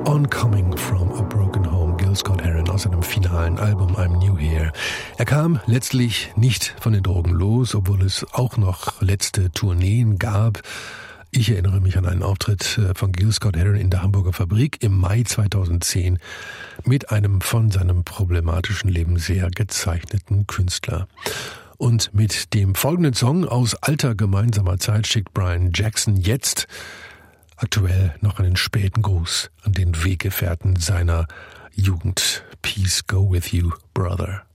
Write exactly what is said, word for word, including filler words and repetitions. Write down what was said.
On Coming From a Broken Home, Gil Scott-Heron aus seinem finalen Album I'm New Here. Er kam letztlich nicht von den Drogen los, obwohl es auch noch letzte Tourneen gab. Ich erinnere mich an einen Auftritt von Gil Scott-Heron in der Hamburger Fabrik im Mai zweitausendzehn mit einem von seinem problematischen Leben sehr gezeichneten Künstler. Und mit dem folgenden Song aus alter gemeinsamer Zeit schickt Brian Jackson jetzt aktuell noch einen späten Gruß an den Weggefährten seiner Jugend. Peace go with you, brother.